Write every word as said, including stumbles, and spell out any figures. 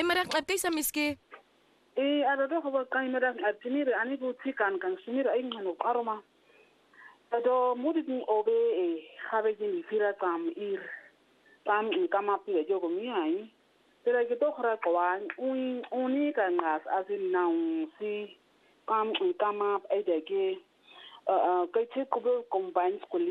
qaymara qabkaysa miski إيه أنا ده هو قايمة ده أبتنير أنا بوتي كان كان سمير أي منو قارما هذا مودي أوبي إيه خابجين فيرا كام إير كام إن كام أبي أجوكو مياي ترى كده خرا كوان أوني أوني كان ناس أزين ناون سي كام إن كام أب أديكي آه آه كي تكبر كومباين سكولي